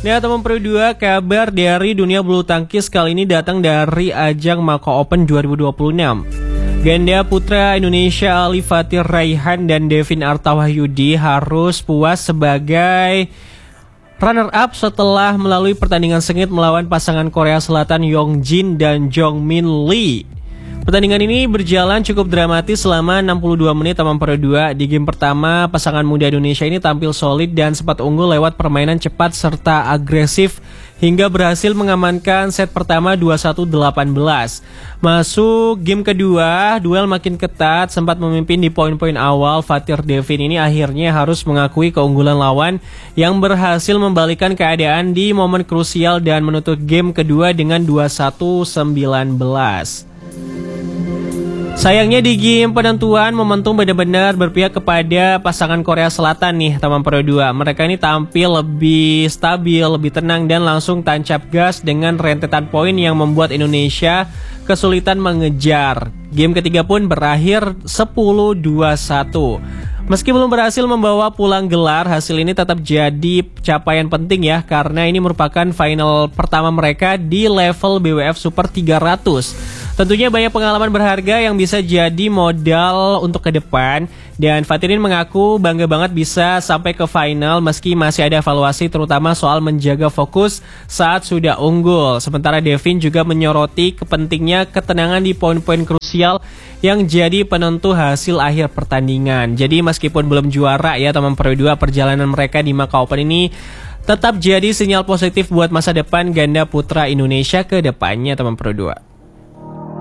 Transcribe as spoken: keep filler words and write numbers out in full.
Nah teman Pro dua, kabar dari dunia bulu tangkis kali ini datang dari ajang Macau Open dua ribu dua puluh enam. Ganda putra Indonesia Ali Fatir Raihan dan Devin Artawahyudi harus puas sebagai runner up setelah melalui pertandingan sengit melawan pasangan Korea Selatan Yong Jin dan Jong Min Lee. Pertandingan ini berjalan cukup dramatis selama enam puluh dua menit teman Pro dua. Di game pertama, pasangan muda Indonesia ini tampil solid dan sempat unggul lewat permainan cepat serta agresif hingga berhasil mengamankan set pertama dua puluh satu delapan belas. Masuk game kedua, duel makin ketat, sempat memimpin di poin-poin awal. Fatir Devin ini akhirnya harus mengakui keunggulan lawan yang berhasil membalikan keadaan di momen krusial dan menutup game kedua dengan dua puluh satu sembilan belas. Sayangnya di game penentuan momentum benar-benar berpihak kepada pasangan Korea Selatan nih teman Pro dua. Mereka ini tampil lebih stabil, lebih tenang dan langsung tancap gas dengan rentetan poin yang membuat Indonesia kesulitan mengejar. Game ketiga pun berakhir sepuluh dua puluh satu. Meski belum berhasil membawa pulang gelar, hasil ini tetap jadi capaian penting ya, karena ini merupakan final pertama mereka di level B W F Super tiga ratus. Tentunya banyak pengalaman berharga yang bisa jadi modal untuk ke depan. Dan Fatirin mengaku bangga banget bisa sampai ke final meski masih ada evaluasi terutama soal menjaga fokus saat sudah unggul. Sementara Devin juga menyoroti kepentingnya ketenangan di poin-poin krusial yang jadi penentu hasil akhir pertandingan. Jadi meskipun belum juara ya teman Pro dua, perjalanan mereka di Macau Open ini tetap jadi sinyal positif buat masa depan ganda putra Indonesia ke depannya teman Pro dua.